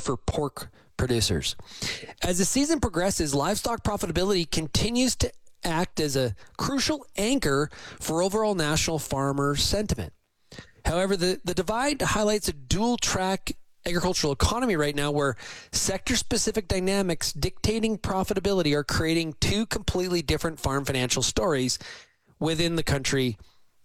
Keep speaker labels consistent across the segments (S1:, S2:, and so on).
S1: beef or pork producers. As the season progresses, livestock profitability continues to act as a crucial anchor for overall national farmer sentiment. However, the divide highlights a dual-track agricultural economy right now where sector-specific dynamics dictating profitability are creating two completely different farm financial stories within the country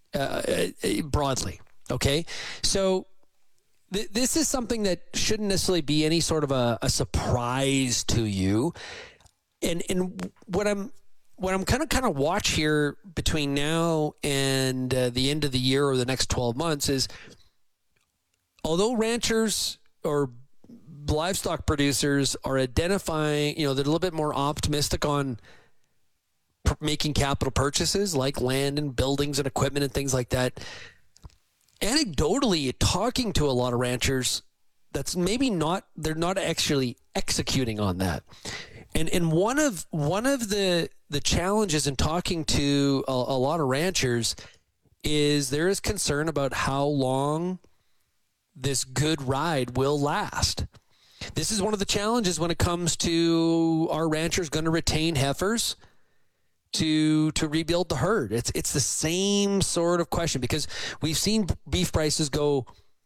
S1: broadly. Okay? So this is something that shouldn't necessarily be any sort of a surprise to you. And what I'm kind of watch here between now and the end of the year or the next 12 months is, although ranchers or livestock producers are identifying, they're a little bit more optimistic on making capital purchases like land and buildings and equipment and things like that. Anecdotally, talking to a lot of ranchers, that's maybe they're not actually executing on that. And one of the challenges in talking to a lot of ranchers is there is concern about how long this good ride will last. This is one of the challenges when it comes to are ranchers going to retain heifers to rebuild the herd. It's the same sort of question because we've seen beef prices go,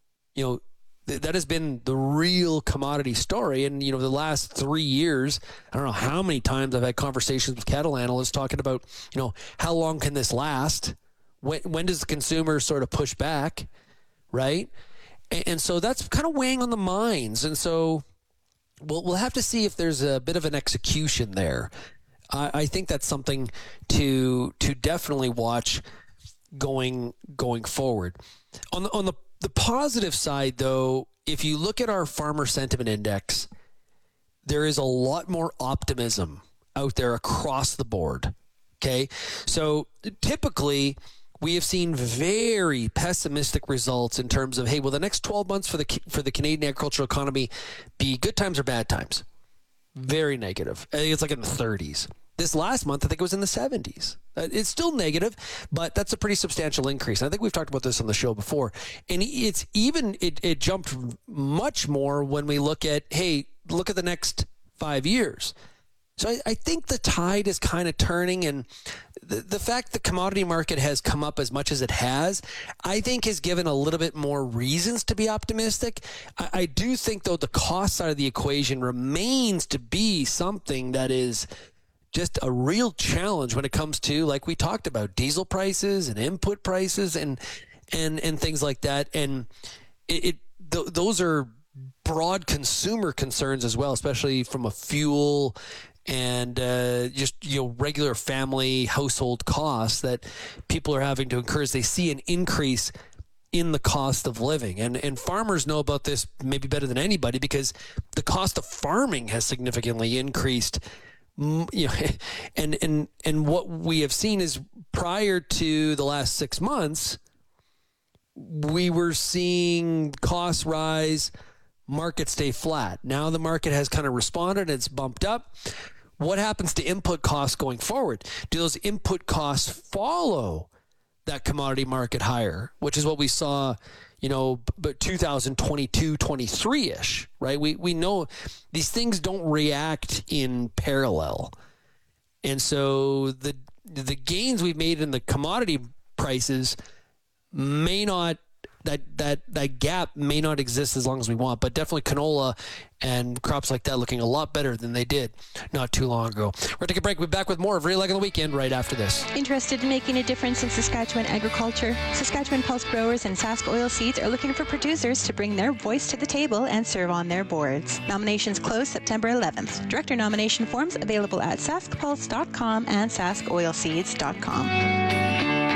S1: that has been the real commodity story. And, the last 3 years, I don't know how many times I've had conversations with cattle analysts talking about, how long can this last? When does the consumer sort of push back, right? And so that's kind of weighing on the minds. And so we'll have to see if there's a bit of an execution there. I think that's something to definitely watch going forward. On the positive side, though, if you look at our farmer sentiment index, there is a lot more optimism out there across the board. Okay. So typically we have seen very pessimistic results in terms of, hey, will the next 12 months for the Canadian agricultural economy be good times or bad times? Very negative. I think it's like in the 30s. This last month, I think it was in the 70s. It's still negative, but that's a pretty substantial increase. I think we've talked about this on the show before. And it jumped much more when we look at the next 5 years. So I think the tide is kind of turning, and the fact the commodity market has come up as much as it has, I think has given a little bit more reasons to be optimistic. I do think, though, the cost side of the equation remains to be something that is just a real challenge when it comes to, like we talked about, diesel prices and input prices and things like that. And those are broad consumer concerns as well, especially from a fuel and regular family household costs that people are having to incur as they see an increase in the cost of living. And farmers know about this maybe better than anybody because the cost of farming has significantly increased. And what we have seen is prior to the last 6 months, we were seeing costs rise, market stay flat. Now the market has kind of responded, it's bumped up. What happens to input costs going forward? Do those input costs follow that commodity market higher, which is what we saw, but 2022, 23-ish, right? We know these things don't react in parallel. And so the gains we've made in the commodity prices may not, that gap may not exist as long as we want, but definitely canola and crops like that looking a lot better than they did not too long ago. We're going to take a break. We'll be back with more of Real Ag on the Weekend right after this.
S2: Interested in making a difference in Saskatchewan agriculture? Saskatchewan Pulse Growers and Sask Oil Seeds are looking for producers to bring their voice to the table and serve on their boards. Nominations close September 11th. Director nomination forms available at saskpulse.com and saskoilseeds.com.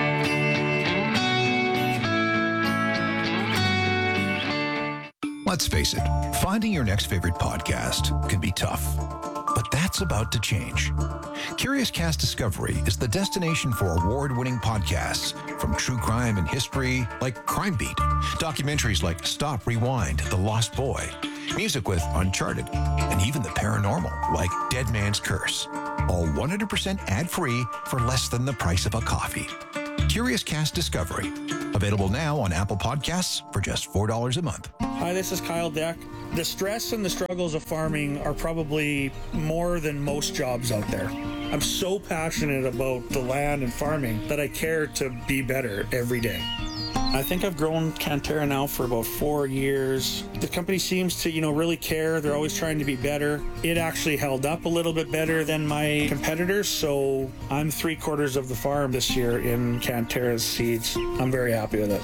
S3: Let's face it, finding your next favorite podcast can be tough, but that's about to change. Curious Cast Discovery is the destination for award-winning podcasts from true crime and history like Crime Beat, documentaries like Stop, Rewind, The Lost Boy, music with Uncharted, and even the paranormal like Dead Man's Curse. All 100% ad-free for less than the price of a coffee. Curious Cast Discovery, available now on Apple Podcasts for just $4 a month.
S4: Hi, this is Kyle Deck. The stress and the struggles of farming are probably more than most jobs out there. I'm so passionate about the land and farming that I care to be better every day. I think I've grown Cantera now for about 4 years. The company seems to, really care. They're always trying to be better. It actually held up a little bit better than my competitors, so I'm 3/4 of the farm this year in Cantera's seeds. I'm very happy with it.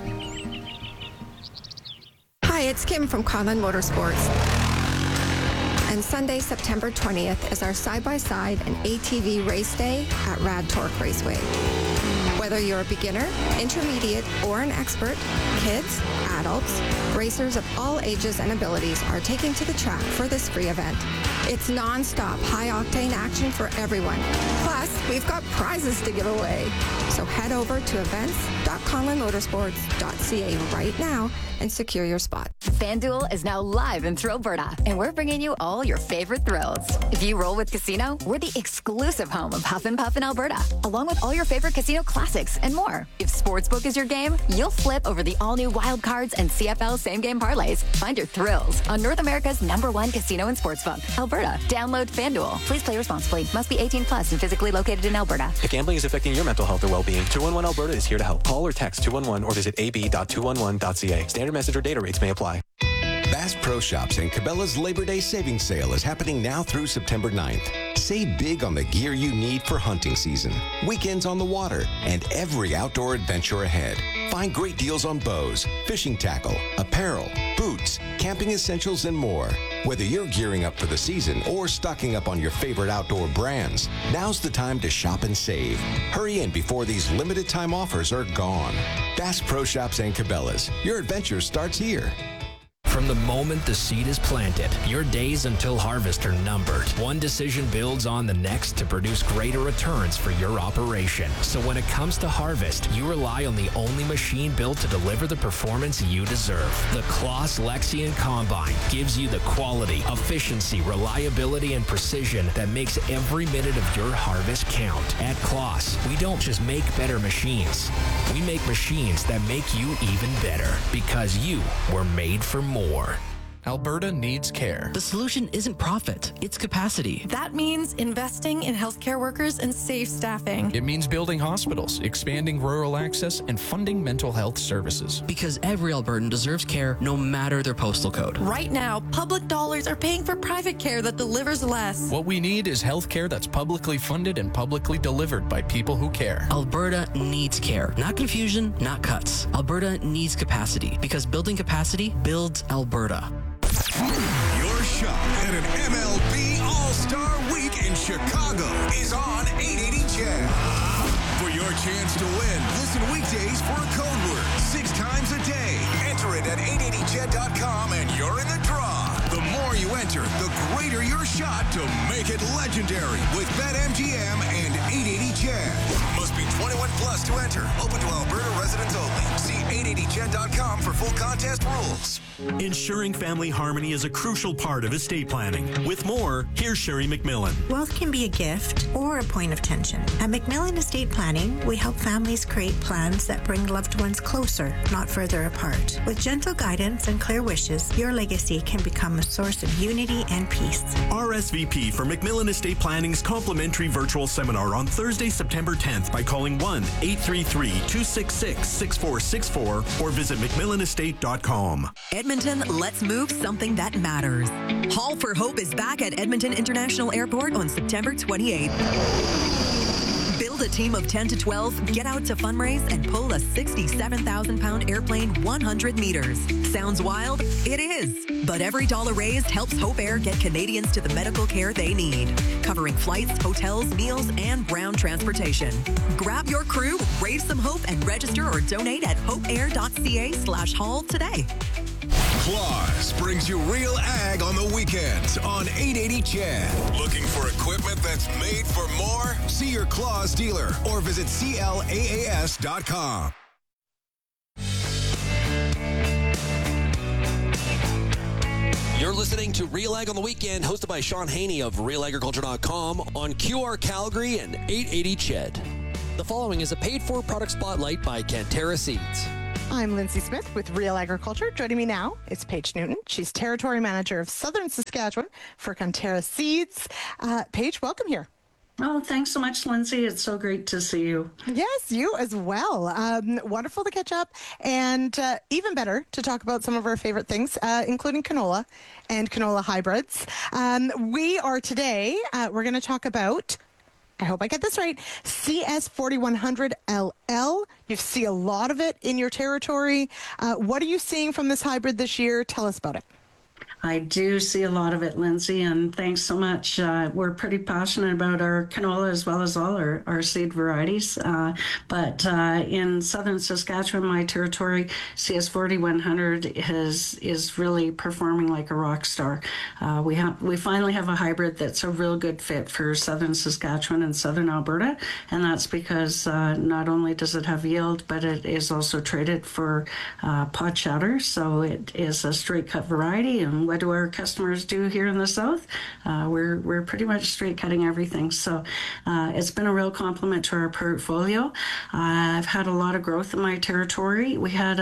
S5: Hi, it's Kim from Conlon Motorsports. And Sunday, September 20th is our side-by-side and ATV race day at Rad Torque Raceway. Whether you're a beginner, intermediate, or an expert, kids, adults, racers of all ages and abilities are taking to the track for this free event. It's non-stop, high-octane action for everyone. Plus, we've got prizes to give away. So head over to events.conlonmotorsports.ca right now and secure your spot.
S6: FanDuel is now live in Thrillberta, and we're bringing you all your favorite thrills. If you roll with Casino, we're the exclusive home of Huff and Puff in Alberta, along with all your favorite casino classics and more. If Sportsbook is your game, you'll flip over the all-new Wild Cards and CFL same-game parlays. Find your thrills on North America's #1 casino and sportsbook, Alberta. Download FanDuel. Please play responsibly. Must be 18 plus and physically located in Alberta.
S7: If gambling is affecting your mental health or well-being, 211 Alberta is here to help. Call or text 211 or visit ab.211.ca. Standard message or data rates may apply.
S8: Bass Pro Shops and Cabela's Labor Day Savings Sale is happening now through September 9th. Save big on the gear you need for hunting season, weekends on the water, and every outdoor adventure ahead. Find great deals on bows, fishing tackle, apparel, boots, camping essentials, and more. Whether you're gearing up for the season or stocking up on your favorite outdoor brands, now's the time to shop and save. Hurry in before these limited time offers are gone. Bass Pro Shops and Cabela's. Your adventure starts here.
S9: From the moment the seed is planted, your days until harvest are numbered. One decision builds on the next to produce greater returns for your operation. So when it comes to harvest, you rely on the only machine built to deliver the performance you deserve. The Claas Lexion Combine gives you the quality, efficiency, reliability, and precision that makes every minute of your harvest count. At Claas, we don't just make better machines. We make machines that make you even better because you were made for more.
S10: Alberta needs care.
S11: The solution isn't profit, it's capacity.
S12: That means investing in healthcare workers and safe staffing.
S10: It means building hospitals, expanding rural access, and funding mental health services.
S11: Because every Albertan deserves care no matter their postal code.
S12: Right now, public dollars are paying for private care that delivers less.
S10: What we need is healthcare that's publicly funded and publicly delivered by people who care.
S11: Alberta needs care. Not confusion, not cuts. Alberta needs capacity because building capacity builds Alberta.
S3: Your shot at an MLB All-Star Week in Chicago is on 880 CHED. For your chance to win, listen weekdays for a code word 6 times a day. Enter it at 880ched.com and you're in the draw. The more you enter, the greater your shot to make it legendary with BetMGM and 880 CHED. Must be 21 plus to enter. Open to Alberta residents only. See 880ched.com for full contest rules.
S13: Ensuring family harmony is a crucial part of estate planning. With more, here's Sherry McMillan.
S14: Wealth can be a gift or a point of tension. At McMillan Estate Planning, we help families create plans that bring loved ones closer, not further apart. With gentle guidance and clear wishes, your legacy can become a source of unity and peace.
S13: RSVP for McMillan Estate Planning's complimentary virtual seminar on Thursday, September 10th by calling 1-833-266-6464 or visit McMillanestate.com.
S15: Edmonton, let's move something that matters. Haul for Hope is back at Edmonton International Airport on September 28th. Build a team of 10 to 12, get out to fundraise, and pull a 67,000-pound airplane 100 meters. Sounds wild? It is. But every dollar raised helps Hope Air get Canadians to the medical care they need, covering flights, hotels, meals, and ground transportation. Grab your crew, raise some hope, and register or donate at hopeair.ca/haul today.
S3: Claas brings you real ag on the weekends on 880 CHED. Looking for equipment that's made for more? See your Claas dealer or visit CLAAS.com.
S1: You're listening to Real Ag on the Weekend, hosted by Sean Haney of RealAgriculture.com on QR Calgary and 880 CHED. The following is a paid-for product spotlight by Cantera Seeds.
S16: I'm Lindsay Smith with Real Agriculture. Joining me now is Paige Newton. She's Territory Manager of Southern Saskatchewan for Conterra Seeds. Paige, welcome here.
S17: Oh, thanks so much, Lindsay. It's so great to see you.
S16: Yes, you as well. Wonderful to catch up, and even better to talk about some of our favorite things, including canola and canola hybrids. We are today, we're going to talk about, I hope I get this right, CS4100LL. You see a lot of it in your territory. What are you seeing from this hybrid this year? Tell us about it.
S17: I do see a lot of it, Lindsay, and thanks so much. We're pretty passionate about our canola as well as all our seed varieties. But in southern Saskatchewan, my territory, CS4100 is really performing like a rock star. We finally have a hybrid that's a real good fit for southern Saskatchewan and southern Alberta, and that's because not only does it have yield, but it is also traded for pod shatter, so it is a straight cut variety. And what do our customers do here in the south? We're pretty much straight cutting everything. So it's been a real compliment to our portfolio. I've had a lot of growth in my territory. We had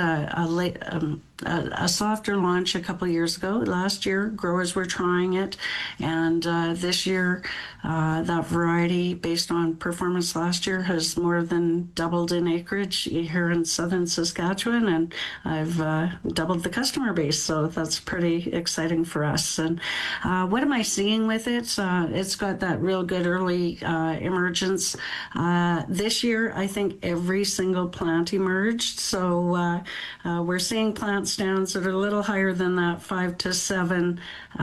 S17: a softer launch a couple of years ago. Last year, growers were trying it, and this year, that variety, based on performance last year, has more than doubled in acreage here in southern Saskatchewan, and I've doubled the customer base, so that's pretty exciting for us. And what am I seeing with it? It's got that real good early emergence. This year, I think every single plant emerged, so we're seeing plant stands that are a little higher than that 5 to 7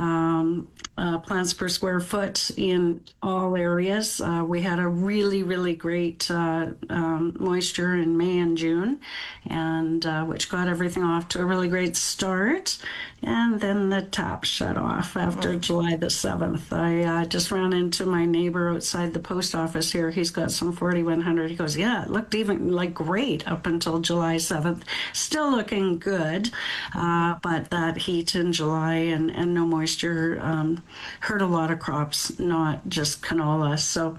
S17: plants per square foot in all areas. We had a really, really great moisture in May and June, and which got everything off to a really great start. And then the tap shut off after July the 7th. I just ran into my neighbor outside the post office here. He's got some 4100. He goes, yeah, it looked even like great up until July 7th. Still looking good, but that heat in July and no moisture hurt a lot of crops, not just canola. So,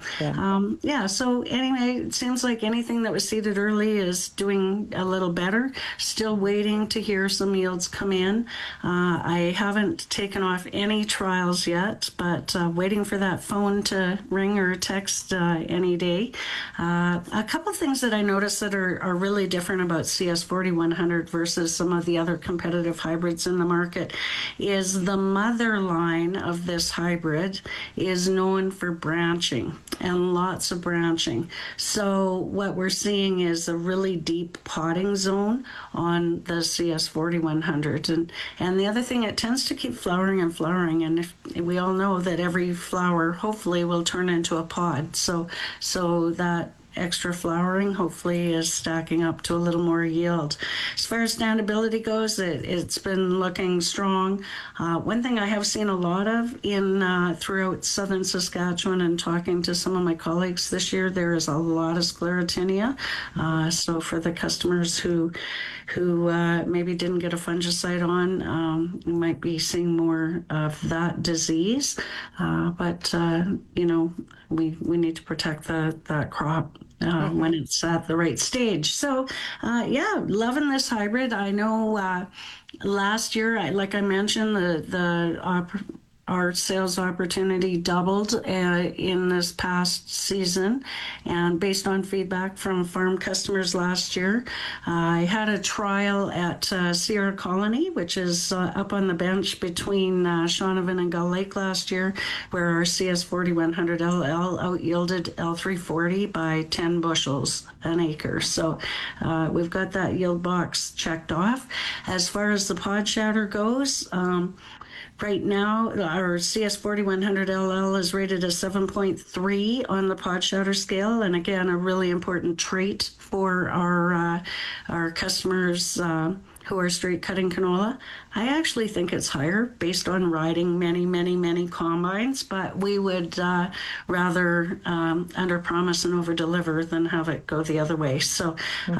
S17: so anyway, it seems like anything that was seeded early is doing a little better. Still waiting to hear some yields come in. I haven't taken off any trials yet, but waiting for that phone to ring or text any day. A couple things that I noticed that are really different about CS4100 versus some of the other competitive hybrids in the market is the mother line of this hybrid is known for branching and lots of branching. So what we're seeing is a really deep potting zone on the CS4100. And the other thing, it tends to keep flowering and flowering, and we all know that every flower hopefully will turn into a pod. So that extra flowering hopefully is stacking up to a little more yield. As far as standability goes, it's been looking strong. One thing I have seen a lot of throughout southern Saskatchewan and talking to some of my colleagues this year, there is a lot of sclerotinia. So for the customers who maybe didn't get a fungicide on, you might be seeing more of that disease. But we need to protect that crop when it's at the right stage. So, loving this hybrid. I know last year, like I mentioned, our sales opportunity doubled in this past season, and based on feedback from farm customers last year, I had a trial at Sierra Colony, which is up on the bench between Shaunavon and Gull Lake last year, where our CS4100LL out-yielded L340 by 10 bushels an acre. So we've got that yield box checked off. As far as the pod shatter goes, right now, our CS4100LL is rated a 7.3 on the pod shatter scale, and again, a really important trait for our customers who are straight cutting canola. I actually think it's higher based on riding many combines, but we would rather under promise and over deliver than have it go the other way. So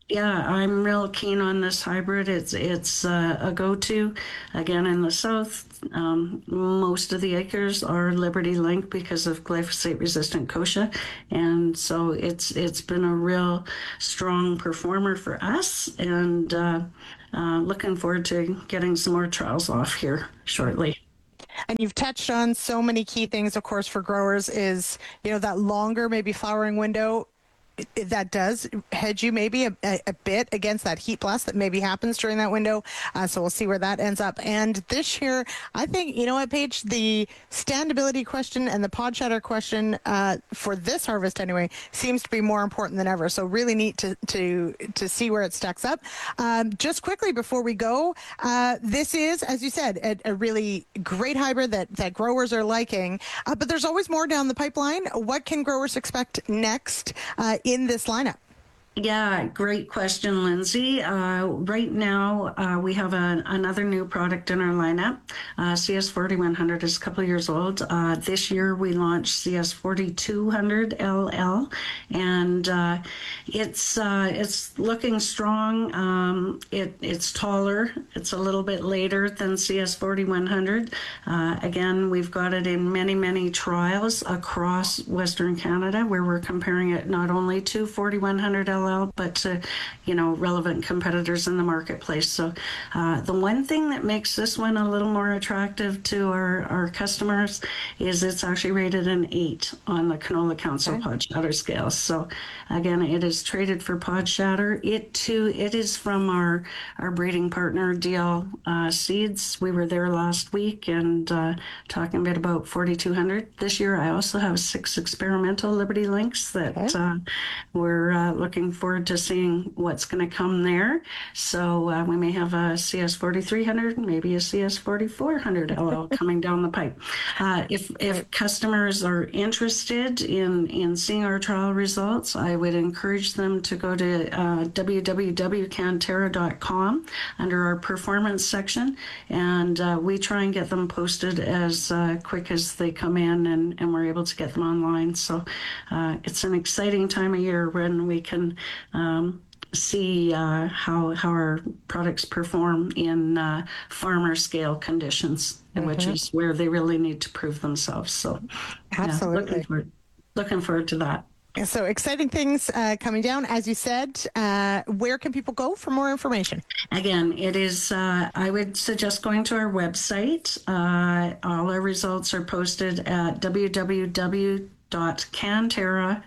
S17: Yeah, I'm real keen on this hybrid. It's a go-to. Again, in the south, most of the acres are Liberty Link because of glyphosate-resistant kochia, and so it's been a real strong performer for us. And looking forward to getting some more trials off here shortly.
S16: And you've touched on so many key things, of course, for growers is, that longer maybe flowering window. That does hedge you maybe a bit against that heat blast that maybe happens during that window. So we'll see where that ends up. And this year, I think, you know what, Paige, the standability question and the pod shatter question for this harvest anyway seems to be more important than ever. So really neat to see where it stacks up. Just quickly before we go, this is, as you said, a really great hybrid that growers are liking. But there's always more down the pipeline. What can growers expect next in this lineup?
S17: Yeah, great question, Lindsay. Right now, we have another new product in our lineup. CS4100 is a couple of years old. This year, we launched CS4200 LL, and it's looking strong. It's taller. It's a little bit later than CS4100. Again, we've got it in many, many trials across Western Canada, where we're comparing it not only to 4100 LL, but to, relevant competitors in the marketplace. So the one thing that makes this one a little more attractive to our customers is it's actually rated an 8 on the Canola Council Pod Shatter scale. So again, it is traded for Pod Shatter. It is from our breeding partner, DL Seeds. We were there last week and talking a bit about 4200. This year, I also have 6 experimental Liberty Links that we're looking forward to seeing what's going to come there. So we may have a CS4300, maybe a CS4400 LL coming down the pipe. If customers are interested in seeing our trial results, I would encourage them to go to www.cantera.com under our performance section, and we try and get them posted as quick as they come in, and we're able to get them online. So it's an exciting time of year when we can see how our products perform in farmer scale conditions, which is where they really need to prove themselves. So
S16: absolutely,
S17: looking forward to that.
S16: So exciting things coming down. As you said, where can people go for more information?
S17: Again, it is, I would suggest going to our website. All our results are posted at www.cantera,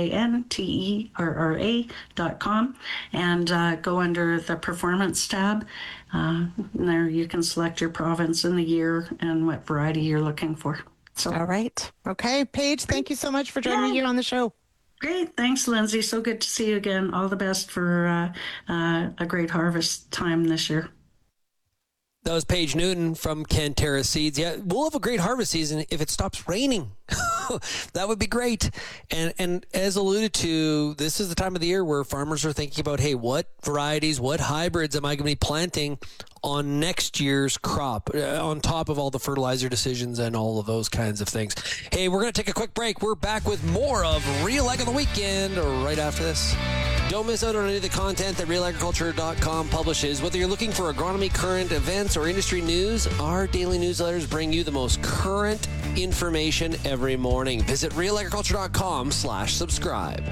S17: CANTERRA.com, and go under the performance tab. There you can select your province and the year and what variety you're looking for. So,
S16: all right. Okay, Paige, thank you so much for joining me here on the show.
S17: Great. Thanks, Lindsay. So good to see you again. All the best for a great harvest time this year.
S1: That was Paige Newton from Cantera Seeds. Yeah, we'll have a great harvest season if it stops raining. That would be great. And as alluded to, this is the time of the year where farmers are thinking about, hey, what varieties, what hybrids am I going to be planting on next year's crop, on top of all the fertilizer decisions and all of those kinds of things. Hey, we're going to take a quick break. We're back with more of Real Ag on the Weekend right after this. Don't miss out on any of the content that realagriculture.com publishes. Whether you're looking for agronomy, current events, or industry news, our daily newsletters bring you the most current information every morning. Visit realagriculture.com/subscribe.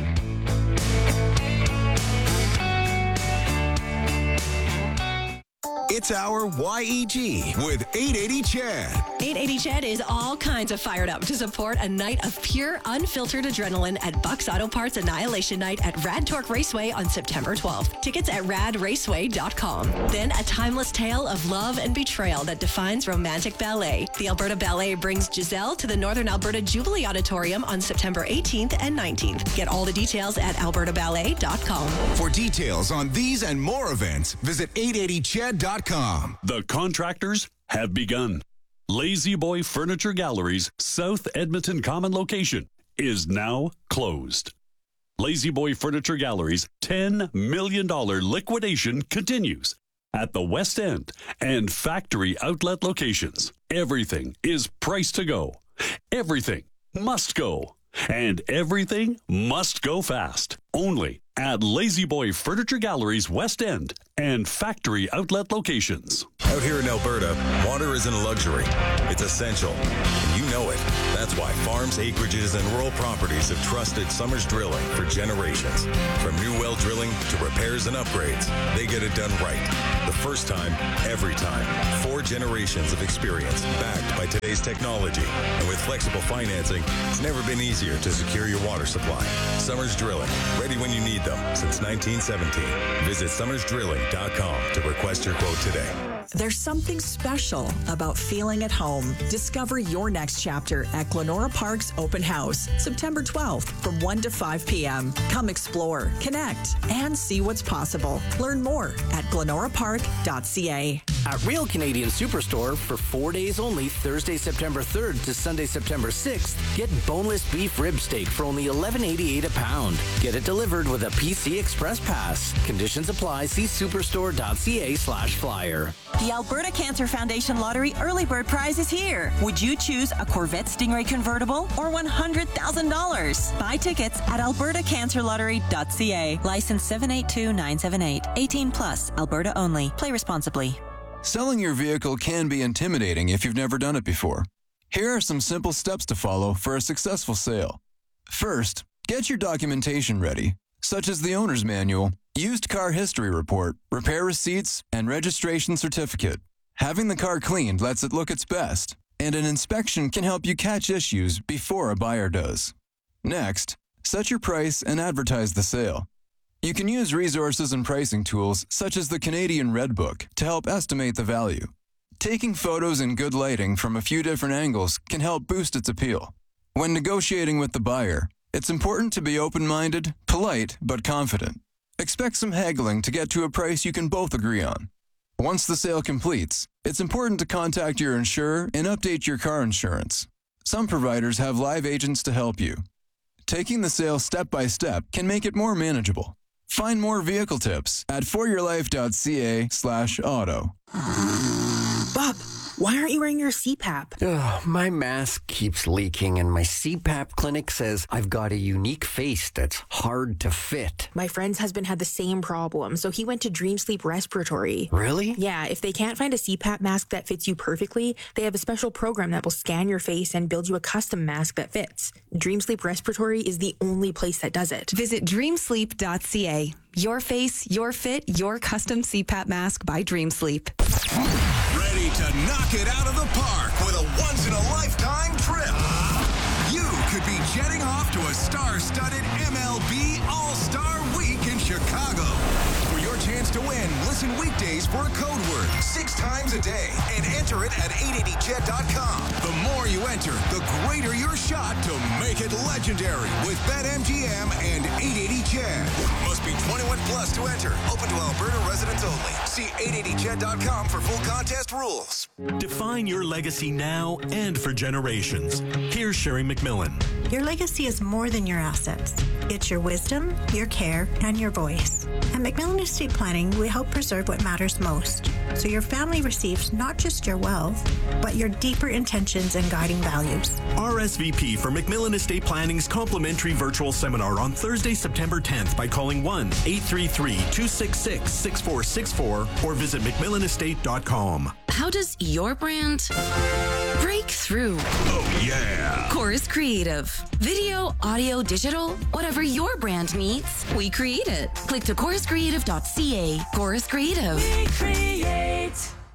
S18: It's our YEG with 880 Chad.
S19: 880 Chad is all kinds of fired up to support a night of pure, unfiltered adrenaline at Buck's Auto Parts Annihilation Night at Rad Torque Raceway on September 12th. Tickets at radraceway.com. Then a timeless tale of love and betrayal that defines romantic ballet. The Alberta Ballet brings Giselle to the Northern Alberta Jubilee Auditorium on September 18th and 19th. Get all the details at albertaballet.com.
S18: For details on these and more events, visit 880chad.com.
S20: The contractors have begun. Lazy Boy Furniture Gallery's South Edmonton Common location is now closed. Lazy Boy Furniture Gallery's $10 million liquidation continues at the West End and factory outlet locations. Everything is priced to go. Everything must go. And everything must go fast. Only at Lazy Boy Furniture Galleries West End and factory outlet locations.
S21: Out here in Alberta, water isn't a luxury. It's essential. And you know it. That's why farms, acreages, and rural properties have trusted Summers Drilling for generations. From new well drilling to repairs and upgrades, they get it done right. The first time, every time. 4 generations of experience backed by today's technology. And with flexible financing, it's never been easier to secure your water supply. Summers Drilling, ready when you need them since 1917. Visit summersdrilling.com to request your quote today.
S22: There's something special about feeling at home. Discover your next chapter at Glenora Park's Open House, September 12th from 1 to 5 p.m. Come explore, connect, and see what's possible. Learn more at glenorapark.ca.
S23: At Real Canadian Superstore, for 4 days only, Thursday, September 3rd to Sunday, September 6th, get boneless beef rib steak for only $11.88 a pound. Get it delivered with a PC Express Pass. Conditions apply. See superstore.ca/flyer.
S24: The Alberta Cancer Foundation Lottery Early Bird Prize is here. Would you choose a Corvette Stingray convertible or $100,000? Buy tickets at albertacancerlottery.ca. License 782978. 18 plus. Alberta only. Play responsibly.
S25: Selling your vehicle can be intimidating if you've never done it before. Here are some simple steps to follow for a successful sale. First, get your documentation ready, such as the owner's manual, used car history report, repair receipts, and registration certificate. Having the car cleaned lets it look its best, and an inspection can help you catch issues before a buyer does. Next, set your price and advertise the sale. You can use resources and pricing tools such as the Canadian Red Book to help estimate the value. Taking photos in good lighting from a few different angles can help boost its appeal. When negotiating with the buyer, it's important to be open-minded, polite, but confident. Expect some haggling to get to a price you can both agree on. Once the sale completes, it's important to contact your insurer and update your car insurance. Some providers have live agents to help you. Taking the sale step by step can make it more manageable. Find more vehicle tips at foryourlife.ca/auto.
S26: Bob, why aren't you wearing your CPAP?
S27: My mask keeps leaking and my CPAP clinic says I've got a unique face that's hard to fit.
S26: My friend's husband had the same problem, so he went to Dream Sleep Respiratory.
S27: Really?
S26: Yeah, if they can't find a CPAP mask that fits you perfectly, they have a special program that will scan your face and build you a custom mask that fits. Dream Sleep Respiratory is the only place that does it.
S28: Visit dreamsleep.ca. Your face, your fit, your custom CPAP mask by Dream Sleep.
S18: Ready to knock it out of the park with a once-in-a-lifetime trip. You could be jetting off to a star-studded MLB All-Star Week in Chicago. For your chance to win, listen weekdays for a code word 6 times a day and enter it at 880ched.com. The more you enter, the greater your shot to make it legendary with BetMGM and 880ched. Must be 21 plus to enter. Open to Alberta residents only. See 880ched.com for full contest rules.
S13: Define your legacy now and for generations. Here's Sherry McMillan.
S14: Your legacy is more than your assets. It's your wisdom, your care, and your voice. At McMillan Estate Planning, we help preserve what matters most, so your family receives not just your wealth, but your deeper intentions and guiding values.
S13: RSVP for McMillan Estate Planning's complimentary virtual seminar on Thursday, September 10th by calling 1-833-266-6464 or visit McMillanestate.com.
S12: How does your brand break through?
S18: Oh, yeah.
S12: Chorus Creative. Video, audio, digital, whatever your brand needs, we create it. Click to choruscreative.ca. Chorus Creative. We create.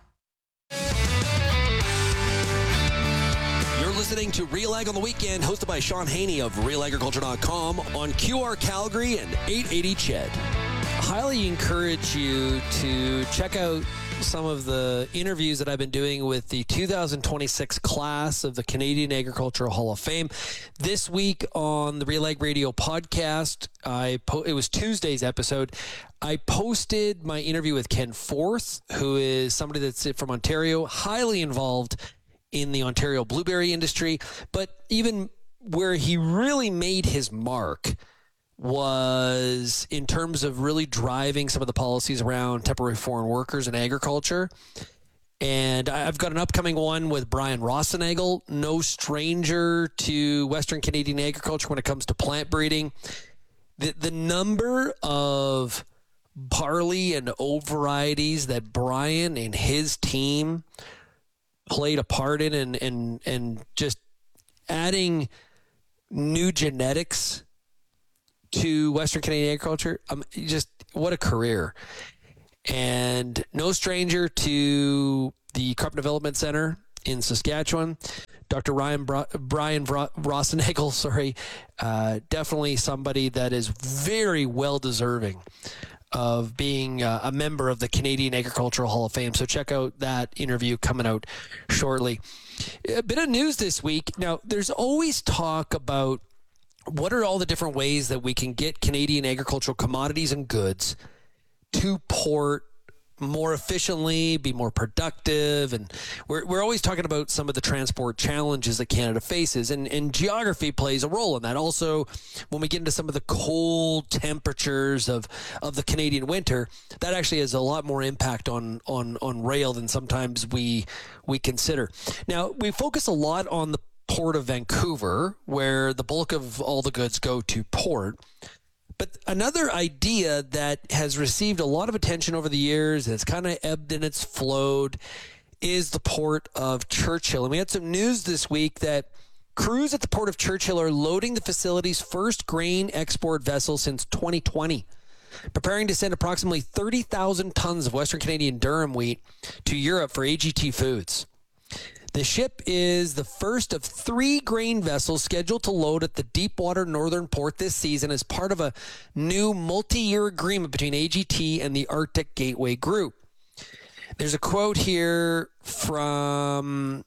S1: You're listening to Real Ag on the Weekend, hosted by Sean Haney of RealAgriculture.com on QR Calgary and 880 Ched. Highly encourage you to check out some of the interviews that I've been doing with the 2026 class of the Canadian Agricultural Hall of Fame. This week on the Real Ag Radio podcast, it was Tuesday's episode, I posted my interview with Ken Forth, who is somebody that's from Ontario, highly involved in the Ontario blueberry industry, but even where he really made his mark was in terms of really driving some of the policies around temporary foreign workers in agriculture. And I've got an upcoming one with Brian Rosenagel, no stranger to Western Canadian agriculture when it comes to plant breeding. The number of barley and oat varieties that Brian and his team played a part in and just adding new genetics to Western Canadian agriculture, just what a career. And no stranger to the Crop Development Center in Saskatchewan. Dr. Brian Rosenagel, definitely somebody that is very well deserving of being a member of the Canadian Agricultural Hall of Fame. So check out that interview coming out shortly. A bit of news this week. Now, there's always talk about what are all the different ways that we can get Canadian agricultural commodities and goods to port more efficiently, be more productive. And we're always talking about some of the transport challenges that Canada faces, and geography plays a role in that. Also, when we get into some of the cold temperatures of the Canadian winter, that actually has a lot more impact on rail than sometimes we consider. Now, we focus a lot on the Port of Vancouver, where the bulk of all the goods go to port. But another idea that has received a lot of attention over the years, it's kind of ebbed and it's flowed, is the Port of Churchill. And we had some news this week that crews at the Port of Churchill are loading the facility's first grain export vessel since 2020, preparing to send approximately 30,000 tons of Western Canadian durum wheat to Europe for AGT Foods. The ship is the first of 3 grain vessels scheduled to load at the Deepwater Northern Port this season as part of a new multi-year agreement between AGT and the Arctic Gateway Group. There's a quote here from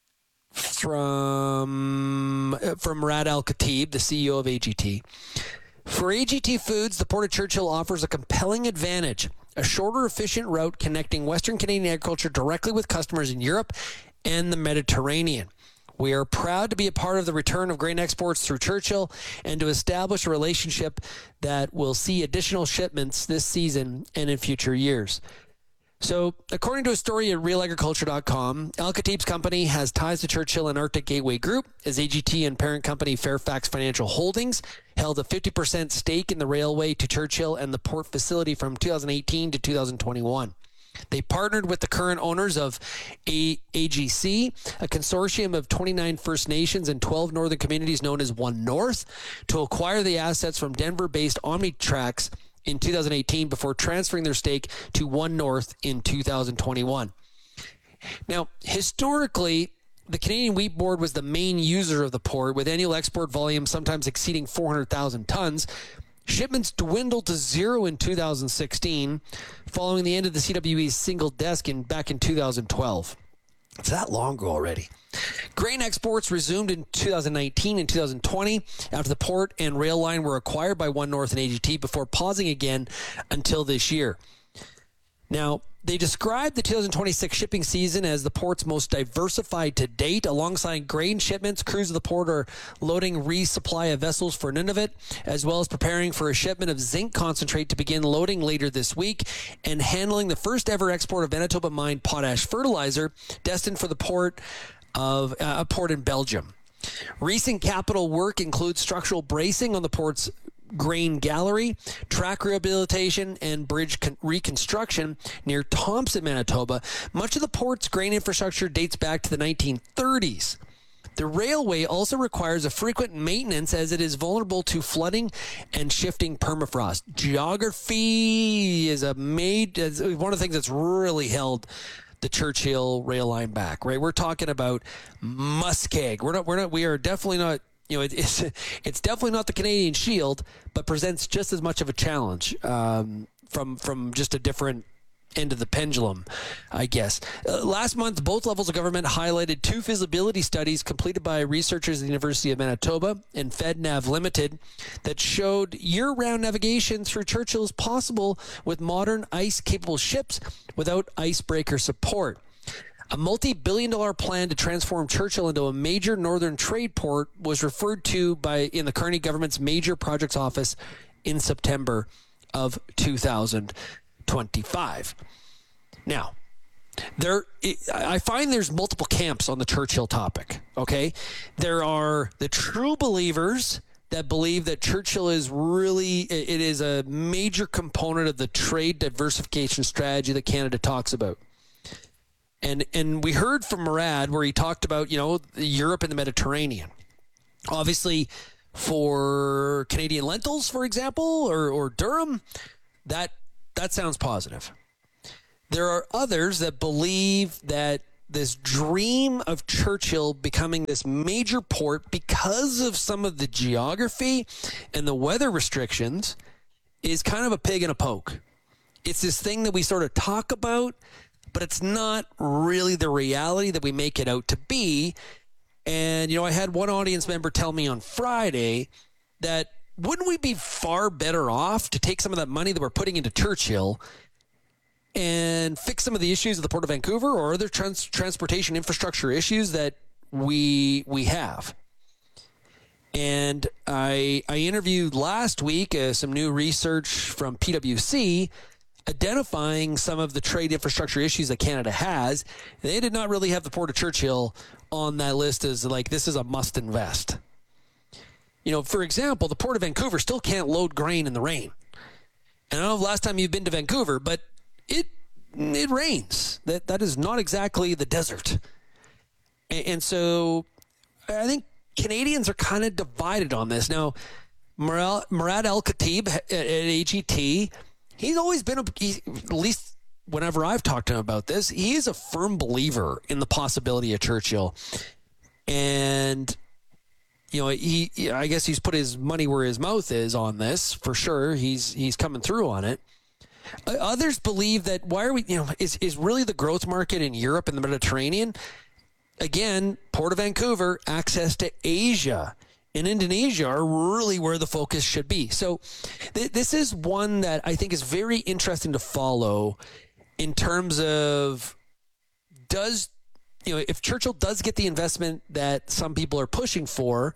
S1: Rad Al-Khatib, the CEO of AGT. For AGT Foods, the Port of Churchill offers a compelling advantage, a shorter, efficient route connecting Western Canadian agriculture directly with customers in Europe and the Mediterranean. We are proud to be a part of the return of grain exports through Churchill and to establish a relationship that will see additional shipments this season and in future years. So, according to a story at realagriculture.com, Al-Khatib's company has ties to Churchill and Arctic Gateway Group, as AGT and parent company Fairfax Financial Holdings held a 50% stake in the railway to Churchill and the port facility from 2018 to 2021. They partnered with the current owners of AGC, a consortium of 29 First Nations and 12 northern communities known as One North, to acquire the assets from Denver-based Omnitrax in 2018 before transferring their stake to One North in 2021. Now, historically, the Canadian Wheat Board was the main user of the port, with annual export volume sometimes exceeding 400,000 tons. Shipments dwindled to zero in 2016, following the end of the CWE's single desk back in 2012. It's that long ago already. Grain exports resumed in 2019 and 2020 after the port and rail line were acquired by One North and AGT before pausing again until this year. Now, they described the 2026 shipping season as the port's most diversified to date. Alongside grain shipments, crews of the port are loading resupply of vessels for Nunavut, as well as preparing for a shipment of zinc concentrate to begin loading later this week, and handling the first ever export of Manitoba mined potash fertilizer destined for the port of a port in Belgium. Recent capital work includes structural bracing on the port's grain gallery, track rehabilitation, and bridge reconstruction near Thompson, Manitoba. Much of the port's grain infrastructure dates back to the 1930s. The railway also requires a frequent maintenance as it is vulnerable to flooding and shifting permafrost. Geography is one of the things that's really held the Churchill rail line back, right? We're talking about muskeg. We are definitely not, it's definitely not the Canadian Shield, but presents just as much of a challenge from just a different end of the pendulum, I guess. Last month, both levels of government highlighted 2 feasibility studies completed by researchers at the University of Manitoba and FedNav Limited that showed year-round navigation through Churchill is possible with modern ice-capable ships without icebreaker support. A multi-billion-dollar plan to transform Churchill into a major northern trade port was referred to in the Carney government's major projects office in September of 2025. Now, I find there's multiple camps on the Churchill topic, okay? There are the true believers that believe that Churchill is it is a major component of the trade diversification strategy that Canada talks about. And we heard from Murad where he talked about, Europe and the Mediterranean. Obviously, for Canadian lentils, for example, or durum, that sounds positive. There are others that believe that this dream of Churchill becoming this major port because of some of the geography and the weather restrictions is kind of a pig in a poke. It's this thing that we sort of talk about, but it's not really the reality that we make it out to be. And, I had one audience member tell me on Friday that wouldn't we be far better off to take some of that money that we're putting into Churchill and fix some of the issues of the Port of Vancouver or other transportation infrastructure issues that we have? And I interviewed last week some new research from PwC identifying some of the trade infrastructure issues that Canada has. They did not really have the Port of Churchill on that list as like, this is a must invest. For example, the Port of Vancouver still can't load grain in the rain. And I don't know the last time you've been to Vancouver, but it rains. That is not exactly the desert. And so I think Canadians are kind of divided on this. Now, Murad Al-Khatib at AGT, he's always been, at least whenever I've talked to him about this, he is a firm believer in the possibility of Churchill. And, I guess he's put his money where his mouth is on this, for sure. He's coming through on it. Others believe that is really the growth market in Europe and the Mediterranean? Again, Port of Vancouver, access to Asia and Indonesia are really where the focus should be. So this is one that I think is very interesting to follow in terms of if Churchill does get the investment that some people are pushing for,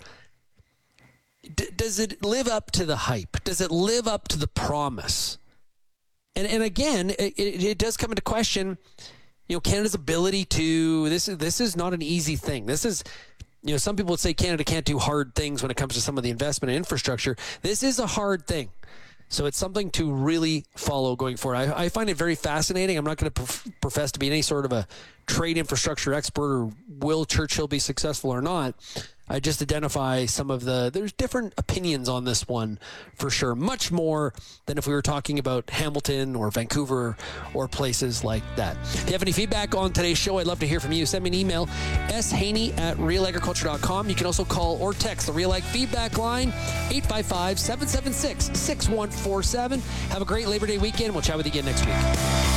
S1: does it live up to the hype? Does it live up to the promise? And again, it does come into question, Canada's ability to, this is not an easy thing. This is, some people would say Canada can't do hard things when it comes to some of the investment in infrastructure. This is a hard thing. So it's something to really follow going forward. I find it very fascinating. I'm not going to profess to be any sort of a trade infrastructure expert or will Churchill be successful or not. I just identify there's different opinions on this one for sure. Much more than if we were talking about Hamilton or Vancouver or places like that. If you have any feedback on today's show, I'd love to hear from you. Send me an email, shaney@realagriculture.com. You can also call or text the Real Ag feedback line, 855-776-6147. Have a great Labor Day weekend. We'll chat with you again next week.